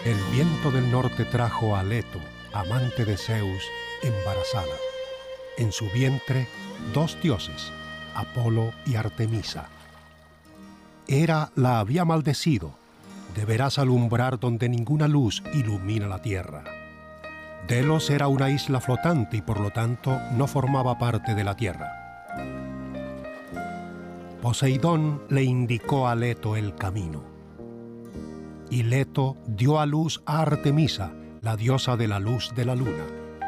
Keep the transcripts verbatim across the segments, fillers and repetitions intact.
El viento del norte trajo a Leto, amante de Zeus, embarazada. En su vientre, dos dioses, Apolo y Artemisa. Hera la había maldecido: deberás alumbrar donde ninguna luz ilumina la tierra. Delos era una isla flotante y por lo tanto no formaba parte de la tierra. Poseidón le indicó a Leto el camino. Y Leto dio a luz a Artemisa, la diosa de la luz de la luna.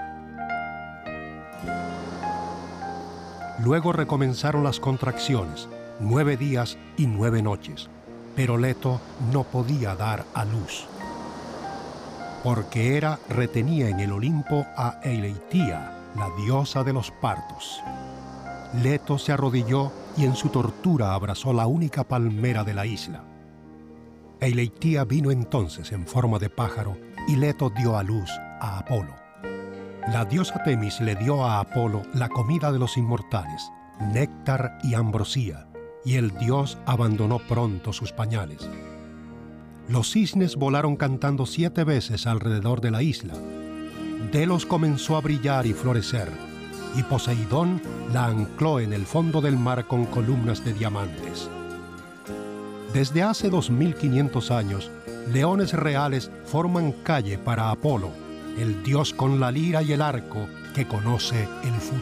Luego recomenzaron las contracciones, nueve días y nueve noches, pero Leto no podía dar a luz, porque Hera retenía en el Olimpo a Eileitía, la diosa de los partos. Leto se arrodilló y en su tortura abrazó la única palmera de la isla. Eileitía vino entonces en forma de pájaro y Leto dio a luz a Apolo. La diosa Temis le dio a Apolo la comida de los inmortales, néctar y ambrosía, y el dios abandonó pronto sus pañales. Los cisnes volaron cantando siete veces alrededor de la isla. Delos comenzó a brillar y florecer, y Poseidón la ancló en el fondo del mar con columnas de diamantes. Desde hace dos mil quinientos años, leones reales forman calle para Apolo, el dios con la lira y el arco que conoce el futuro.